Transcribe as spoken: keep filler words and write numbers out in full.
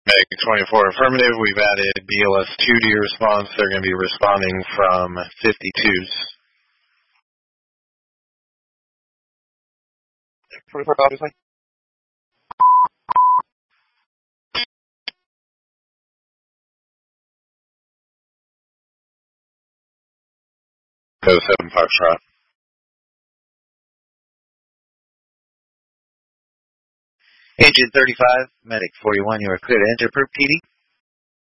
Medic twenty-four affirmative. We've added B L S two to your response. They're going to be responding from fifty-twos. twenty-four, obviously. Go seven Foxtrot. Agent thirty-five, Medic forty-one, you are clear to enter per P D.